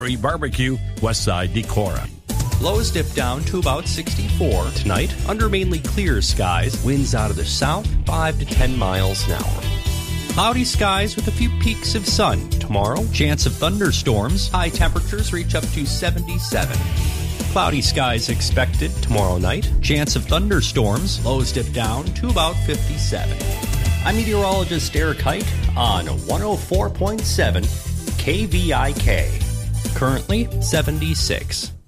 Barbecue, Westside Decorah. Lows dip down to about 64 tonight under mainly clear skies. Winds out of the south 5 to 10 miles an hour. Cloudy skies with a few peaks of sun. Tomorrow, chance of thunderstorms. High temperatures reach up to 77. Cloudy skies expected tomorrow night. Chance of thunderstorms. Lows dip down to about 57. I'm meteorologist Eric Height on 104.7 KVIK. Currently 76.